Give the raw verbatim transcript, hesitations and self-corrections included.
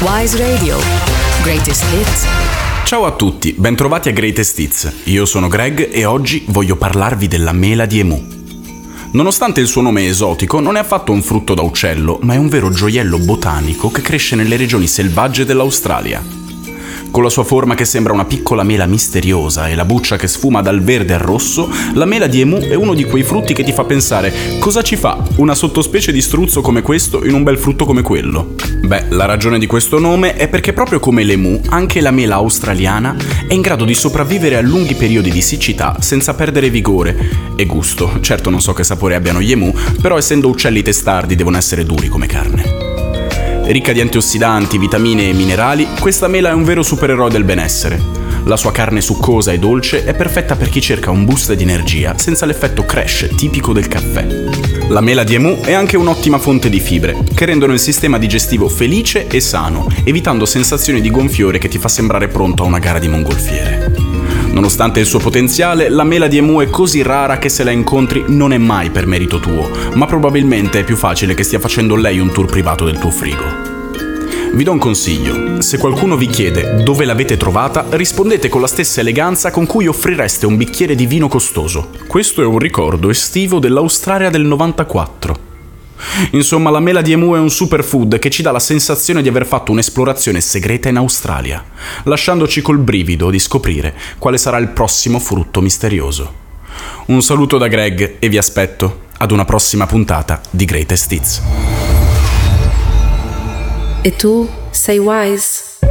Wise Radio. Greatest Hits. Ciao a tutti, bentrovati a Greatest Hits. Io sono Greg e oggi voglio parlarvi della mela di Emu. Nonostante il suo nome esotico, non è affatto un frutto da uccello, ma è un vero gioiello botanico che cresce nelle regioni selvagge dell'Australia. Con la sua forma che sembra una piccola mela misteriosa e la buccia che sfuma dal verde al rosso, la mela di Emu è uno di quei frutti che ti fa pensare: cosa ci fa una sottospecie di struzzo come questo in un bel frutto come quello? Beh, la ragione di questo nome è perché proprio come l'emu, anche la mela australiana è in grado di sopravvivere a lunghi periodi di siccità senza perdere vigore e gusto. Certo, non so che sapore abbiano gli emu, però essendo uccelli testardi devono essere duri come carne. Ricca di antiossidanti, vitamine e minerali, questa mela è un vero supereroe del benessere. La sua carne succosa e dolce è perfetta per chi cerca un boost di energia senza l'effetto crash tipico del caffè. La mela di emu è anche un'ottima fonte di fibre, che rendono il sistema digestivo felice e sano, evitando sensazioni di gonfiore che ti fa sembrare pronto a una gara di mongolfiere. Nonostante il suo potenziale, la mela di emu è così rara che se la incontri non è mai per merito tuo, ma probabilmente è più facile che stia facendo lei un tour privato del tuo frigo. Vi do un consiglio: se qualcuno vi chiede dove l'avete trovata, rispondete con la stessa eleganza con cui offrireste un bicchiere di vino costoso. Questo è un ricordo estivo dell'Australia del novantaquattro. Insomma, la mela di emu è un superfood che ci dà la sensazione di aver fatto un'esplorazione segreta in Australia, lasciandoci col brivido di scoprire quale sarà il prossimo frutto misterioso. Un saluto da Greg e vi aspetto ad una prossima puntata di Greatest Hits. E tu sei wise?